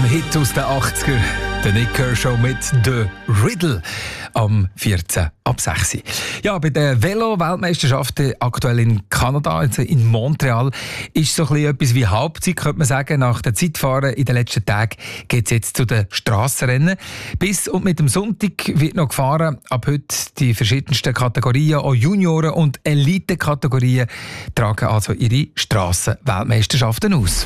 Hit aus den 80er. Der Nick Kershaw mit «The Riddle» am 14 ab 6. Ja, bei der Velo-Weltmeisterschaften aktuell in Kanada, also in Montreal, ist so ein bisschen etwas wie Halbzeit, könnte man sagen. Nach dem Zeitfahren in den letzten Tagen geht es jetzt zu den Strassenrennen. Bis und mit dem Sonntag wird noch gefahren. Ab heute die verschiedensten Kategorien, auch Junioren- und Elite-Kategorien, tragen also ihre Strassen-Weltmeisterschaften aus.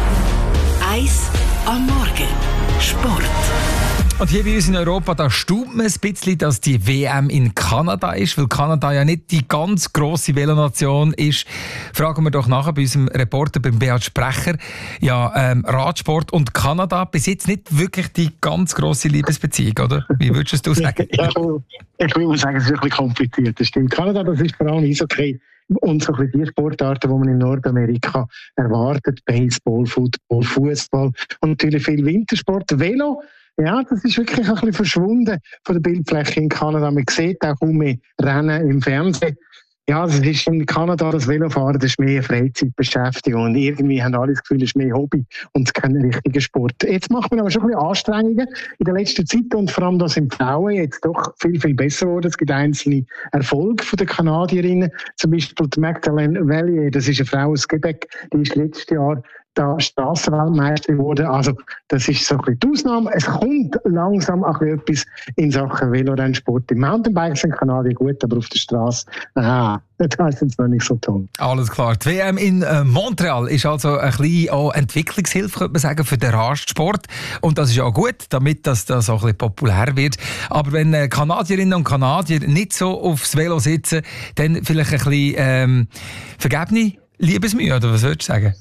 Eis am Morgen. Sport. Und hier bei uns in Europa, da staunt man ein bisschen, dass die WM in Kanada ist, weil Kanada ja nicht die ganz grosse Velonation ist. Fragen wir doch nachher bei unserem Reporter, beim Beat Sprecher. Ja, Radsport und Kanada, bis jetzt nicht wirklich die ganz grosse Liebesbeziehung, oder? Wie würdest du sagen? Ja, ich würde sagen, es ist ein bisschen kompliziert. Das stimmt. Kanada, das ist vor allem Eishockey und so ein bisschen die Sportarten, die man in Nordamerika erwartet. Baseball, Football, Fußball und natürlich viel Wintersport. Velo, ja, das ist wirklich ein bisschen verschwunden von der Bildfläche in Kanada. Man sieht auch kaum mehr Rennen im Fernsehen. Ja, das ist in Kanada, das Velofahren, das ist mehr eine Freizeitbeschäftigung. Und irgendwie haben alle das Gefühl, es ist mehr Hobby und kein richtiger Sport. Jetzt macht man aber schon ein bisschen Anstrengungen in der letzten Zeit und vor allem, da sind Frauen jetzt doch viel, viel besser geworden. Es gibt einzelne Erfolge von den Kanadierinnen. Zum Beispiel die Magdalene Vallier, das ist eine Frau aus Quebec, die ist letztes Jahr da Strassenweltmeister geworden. Also das ist so ein bisschen die Ausnahme. Es kommt langsam auch etwas in Sachen Velorennsport. Im Mountainbike sind Kanadier gut, aber auf der Straße, das heisst jetzt noch nicht so toll. Alles klar. Die WM in Montreal ist also ein bisschen auch Entwicklungshilfe, könnte man sagen, für den Radsport. Und das ist ja auch gut, damit das auch ein bisschen populär wird. Aber wenn Kanadierinnen und Kanadier nicht so aufs Velo sitzen, dann vielleicht ein bisschen vergebene Liebesmühe, oder was würdest du sagen?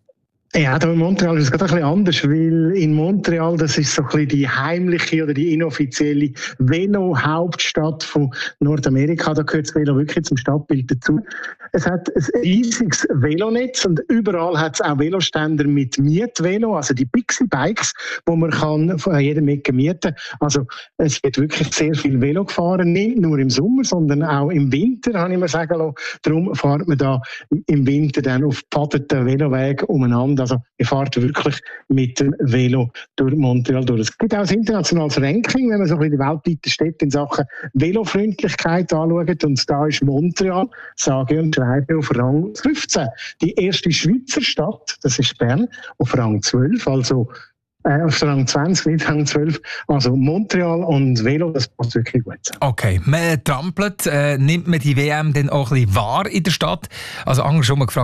Ja, da in Montreal ist es gerade ein bisschen anders, weil in Montreal, das ist so ein bisschen die heimliche oder die inoffizielle Velo-Hauptstadt von Nordamerika. Da gehört das Velo wirklich zum Stadtbild dazu. Es hat ein riesiges Velonetz und überall hat es auch Veloständer mit Mietvelo, also die Pixie-Bikes, wo man kann von jedem Ecke mieten. Also es wird wirklich sehr viel Velo gefahren, nicht nur im Sommer, sondern auch im Winter, habe ich mir sagen lassen. Darum fährt man da im Winter dann auf gepfadeten Velowegen umeinander. Also wir fahren wirklich mit dem Velo durch Montreal durch. Es gibt auch ein internationales Ranking, wenn man so ein bisschen die weltweiten Städte in Sachen Velofreundlichkeit anschaut. Und da ist Montreal, sage und schreibe, auf Rang 15. Die erste Schweizer Stadt, das ist Bern, auf Rang 12, also auf Rang 20, nicht Rang 12. Also Montreal und Velo, das passt wirklich gut. Okay, man trampelt, nimmt man die WM dann auch ein bisschen wahr in der Stadt? Also anders schon mal gefragt,